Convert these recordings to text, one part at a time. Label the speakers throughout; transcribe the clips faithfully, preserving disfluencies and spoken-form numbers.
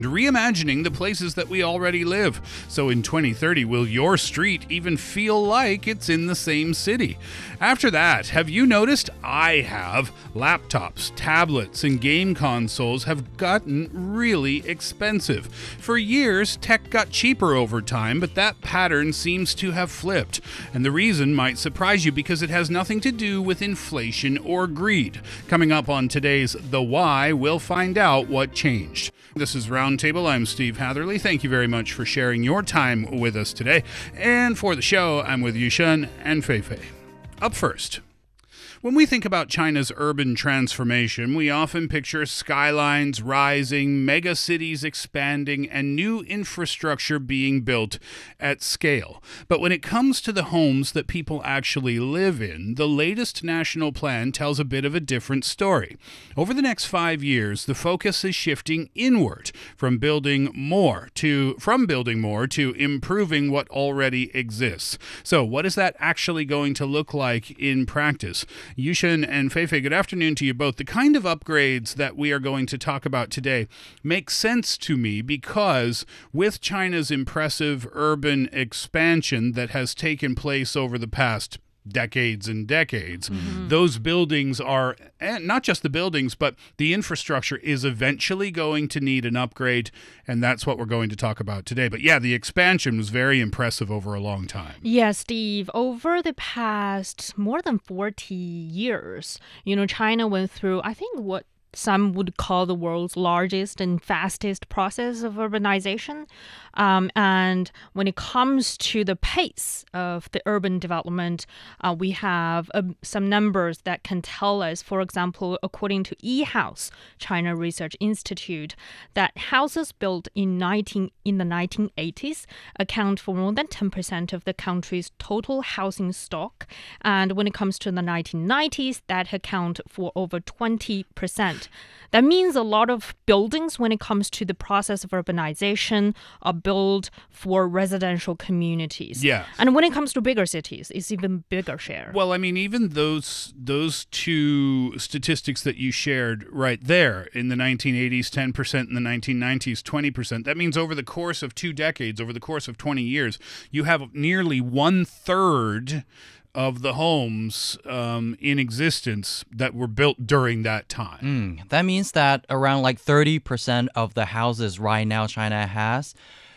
Speaker 1: reimagining the places that we already live. So in twenty thirty, will your street even feel like it's in the same city? After that, have you noticed? I have. Laptops, tablets, and game consoles have gotten really expensive. For years, tech got cheaper over time, but that pattern seems to have flipped. And the reason might surprise you because it has nothing to do with inflation or greed. Coming up on today's The Why, we'll find out what changed. This is Roundtable. I'm Steve Hatherley. Thank you very much for sharing your time with us today. And for the show, I'm with Yushen and Feifei. Up first. When we think about China's urban transformation, we often picture skylines rising, megacities expanding, and new infrastructure being built at scale. But when it comes to the homes that people actually live in, the latest national plan tells a bit of a different story. Over the next five years, the focus is shifting inward from building more to from building more to improving what already exists. So, what is that actually going to look like in practice? Yushen and Feifei, good afternoon to you both. The kind of upgrades that we are going to talk about today make sense to me because with China's impressive urban expansion that has taken place over the past decades and decades, mm-hmm. those buildings are, and not just the buildings, but the infrastructure is eventually going to need an upgrade, and that's what we're going to talk about today. But yeah, the expansion was very impressive over a long time.
Speaker 2: Yeah, Steve, over the past more than forty years, you know, China went through, I think, what some would call the world's largest and fastest process of urbanization. Um, and when it comes to the pace of the urban development, uh, we have uh, some numbers that can tell us, for example, according to eHouse, China Research Institute, that houses built in nineteen in the nineteen eighties account for more than ten percent of the country's total housing stock. And when it comes to the nineteen nineties, that account for over twenty percent. That means a lot of buildings, when it comes to the process of urbanization, are built for residential communities.
Speaker 1: Yeah.
Speaker 2: And when it comes to bigger cities, it's even bigger share.
Speaker 1: Well, I mean, even those those two statistics that you shared right there, in the nineteen eighties, ten percent, in the nineteen nineties, twenty percent, that means over the course of two decades, over the course of twenty years, you have nearly one-third of the homes um, in existence that were built during that time.
Speaker 3: Mm, that means that around like thirty percent of the houses right now China has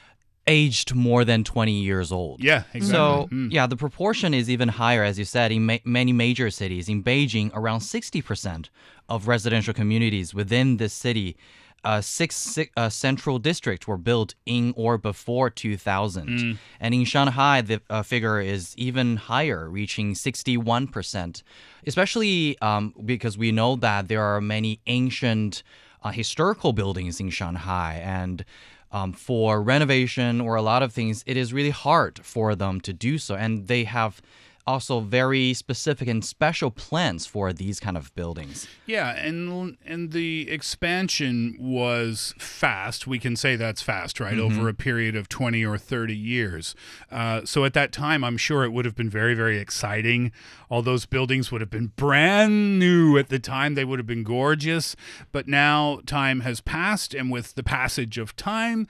Speaker 3: aged more than twenty years old.
Speaker 1: Yeah, exactly.
Speaker 3: So,
Speaker 1: mm.
Speaker 3: yeah, the proportion is even higher, as you said, in ma- many major cities. In Beijing, around sixty percent of residential communities within this city, Uh, six, six uh, central districts were built in or before two thousand. Mm. And in Shanghai, the uh, figure is even higher, reaching sixty-one percent, especially um, because we know that there are many ancient uh, historical buildings in Shanghai. And um, for renovation or a lot of things, it is really hard for them to do so. And they have also very specific and special plans for these kind of buildings.
Speaker 1: Yeah, and and the expansion was fast. We can say that's fast, right? Mm-hmm. Over a period of twenty or thirty years. Uh, so at that time, I'm sure it would have been very, very exciting. All those buildings would have been brand new at the time. They would have been gorgeous. But now time has passed, and with the passage of time,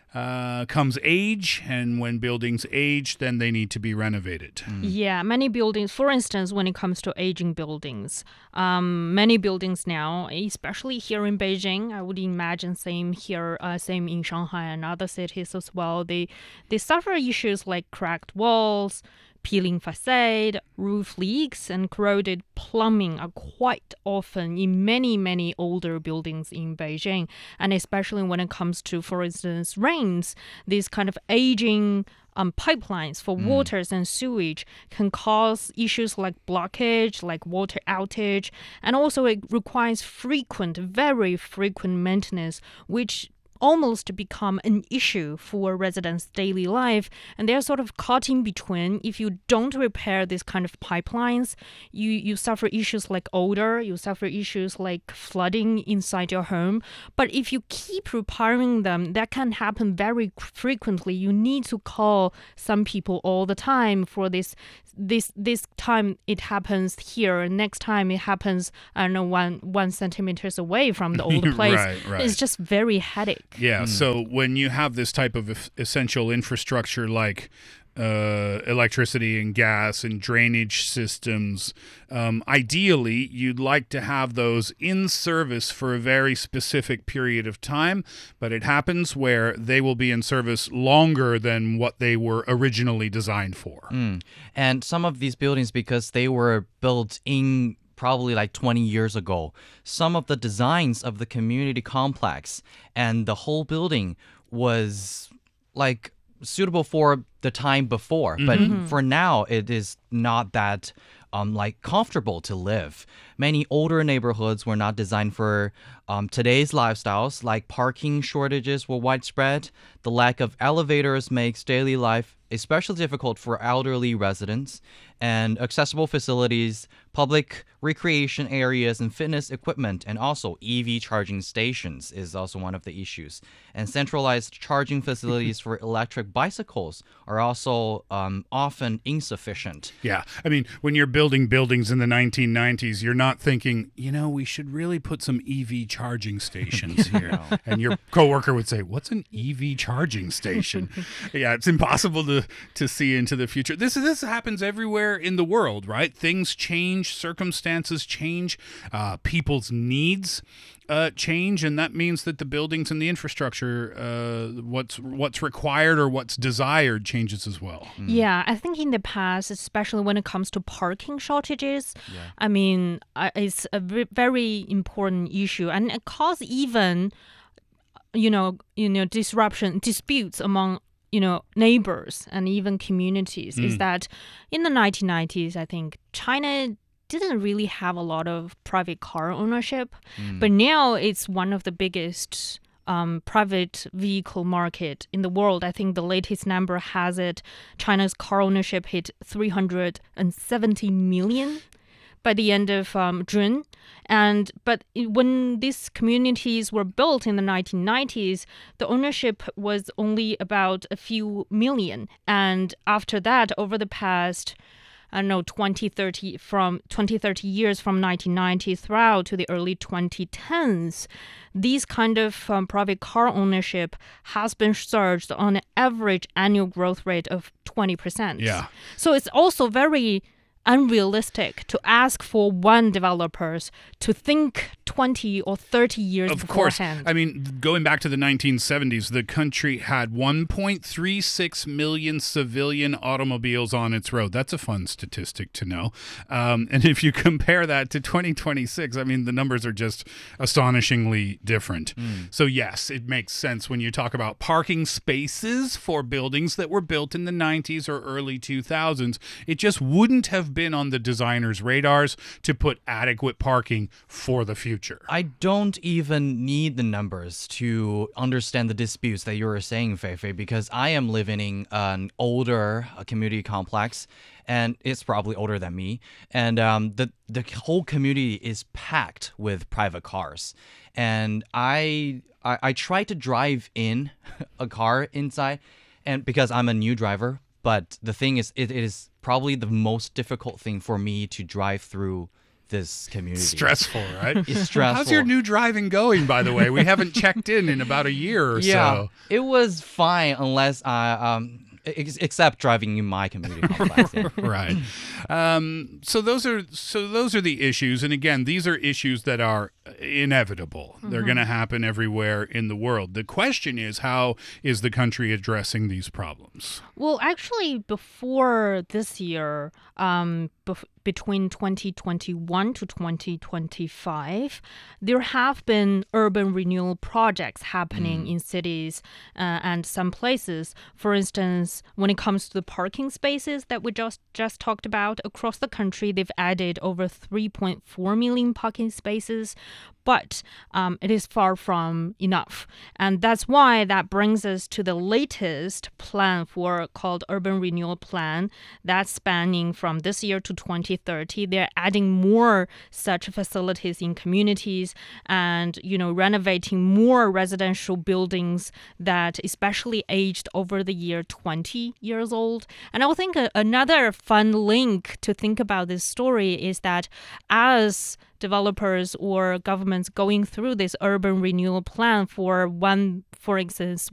Speaker 1: Uh, comes age, and when buildings age, then they need to be renovated.
Speaker 2: Mm. Yeah, many buildings, for instance, when it comes to aging buildings, um, many buildings now, especially here in Beijing, I would imagine same here, uh, same in Shanghai and other cities as well, they, they suffer issues like cracked walls, peeling facade, roof leaks, and corroded plumbing are quite often in many, many older buildings in Beijing. And especially when it comes to, for instance, rains, these kind of aging um, pipelines for mm. waters and sewage can cause issues like blockage, like water outage. And also it requires frequent, very frequent maintenance, which almost become an issue for residents' daily life. And they're sort of caught in between. If you don't repair these kind of pipelines, you, you suffer issues like odor, you suffer issues like flooding inside your home. But if you keep repairing them, that can happen very frequently. You need to call some people all the time for this. This this time it happens here, next time it happens, I don't know, one one centimeters away from the old place.
Speaker 1: Right, right.
Speaker 2: It's just very headache.
Speaker 1: Yeah, so when you have this type of es- essential infrastructure like uh, electricity and gas and drainage systems, um, ideally you'd like to have those in service for a very specific period of time, but it happens where they will be in service longer than what they were originally designed for.
Speaker 3: Mm. And some of these buildings, because they were built in probably like twenty years ago, some of the designs of the community complex and the whole building was like suitable for the time before. But for now, it is not that um, like comfortable to live. Many older neighborhoods were not designed for um, today's lifestyles, like parking shortages were widespread. The lack of elevators makes daily life especially difficult for elderly residents, and accessible facilities, public recreation areas, and fitness equipment, and also E V charging stations is also one of the issues. And centralized charging facilities for electric bicycles are also um, often insufficient.
Speaker 1: Yeah. I mean, when you're building buildings in the nineteen nineties, you're not thinking, you know, we should really put some E V charging stations here. And your coworker would say, what's an E V charging station? Yeah, it's impossible to, to see into the future. This, this happens everywhere in the world, right? Things change, circumstances change, uh, people's needs Uh, change, and that means that the buildings and the infrastructure, uh, what's what's required or what's desired, changes as well.
Speaker 2: Yeah, I think in the past, especially when it comes to parking shortages, I mean, uh, it's a v- very important issue, and it causes even, you know, you know, disruption, disputes among you know neighbors and even communities. Is that in the nineteen nineties, I think China didn't really have a lot of private car ownership, but now it's one of the biggest um, private vehicle market in the world. I think the latest number has it, China's car ownership hit three hundred seventy million by the end of um, June. And but it, when these communities were built in the nineteen nineties, the ownership was only about a few million. And after that, over the past I don't know, twenty, thirty from twenty, thirty years from nineteen ninety throughout to the early twenty tens, these kind of um, private car ownership has been surged on an average annual growth rate of twenty percent.
Speaker 1: Yeah.
Speaker 2: So it's also very unrealistic to ask for one developers to think twenty or thirty years
Speaker 1: Of course.
Speaker 2: beforehand.
Speaker 1: I mean, going back to the nineteen seventies, the country had one point three six million civilian automobiles on its road. That's a fun statistic to know. Um, and if you compare that to twenty twenty-six, I mean, the numbers are just astonishingly different. So yes, it makes sense when you talk about parking spaces for buildings that were built in the nineties or early two thousands. It just wouldn't have been on the designers' radars to put adequate parking for the future.
Speaker 3: I don't even need the numbers to understand the disputes that you were saying, Feifei, because I am living in an older uh, community complex, and it's probably older than me. And um, the the whole community is packed with private cars, and I I, I try to drive in a car inside, and because I'm a new driver. But the thing is, it, it is probably the most difficult thing for me to drive through this community.
Speaker 1: Stressful, right?
Speaker 3: It's stressful.
Speaker 1: How's your new driving going, by the way? We haven't checked in in about a year or
Speaker 3: yeah,
Speaker 1: so.
Speaker 3: it was fine unless I um ex- except driving in my community complex. Yeah.
Speaker 1: Right. Um, so those are so those are the issues, and again, these are issues that are inevitable. They're going to happen everywhere in the world. The question is, how is the country addressing these problems?
Speaker 2: Well, actually, before this year, um, bef- between twenty twenty-one to twenty twenty-five, there have been urban renewal projects happening in cities uh, and some places. For instance, when it comes to the parking spaces that we just, just talked about, across the country, they've added over three point four million parking spaces. But um, it is far from enough. And that's why that brings us to the latest plan for called Urban Renewal Plan that's spanning from this year to twenty thirty. They're adding more such facilities in communities and, you know, renovating more residential buildings that especially aged over the year twenty years old. And I think a- another fun link to think about this story is that as developers or governments going through this urban renewal plan for one, for instance,